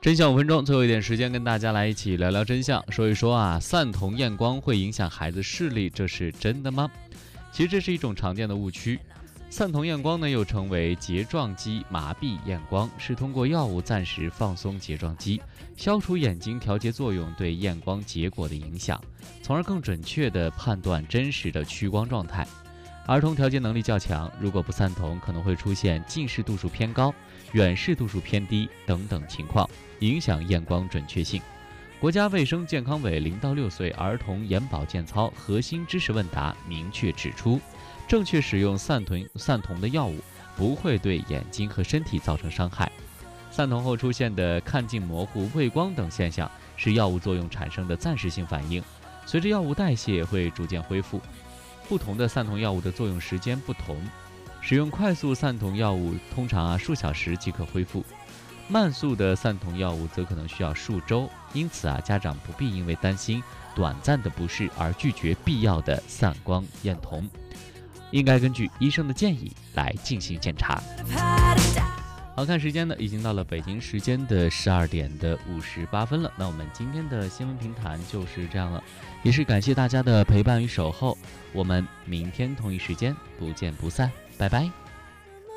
真相5分钟，最后一点时间跟大家来一起聊聊真相，说一说散瞳验光会影响孩子视力，这是真的吗？其实这是一种常见的误区。散瞳验光呢，又称为睫状肌麻痹验光，是通过药物暂时放松睫状肌，消除眼睛调节作用对验光结果的影响，从而更准确地判断真实的屈光状态。儿童调节能力较强，如果不散瞳，可能会出现近视度数偏高、远视度数偏低等等情况，影响验光准确性。国家卫生健康委0到6岁儿童眼保健操核心知识问答明确指出，正确使用散瞳的药物不会对眼睛和身体造成伤害。散瞳后出现的看近模糊、畏光等现象是药物作用产生的暂时性反应，随着药物代谢会逐渐恢复。不同的散瞳药物的作用时间不同，使用快速散瞳药物通常数小时即可恢复，慢速的散瞳药物则可能需要数周，因此家长不必因为担心短暂的不适而拒绝必要的散光验瞳，应该根据医生的建议来进行检查。好，看时间呢，已经到了北京时间的12点58分了。那我们今天的新闻评谈就是这样了，也是感谢大家的陪伴与守候。我们明天同一时间不见不散，拜拜。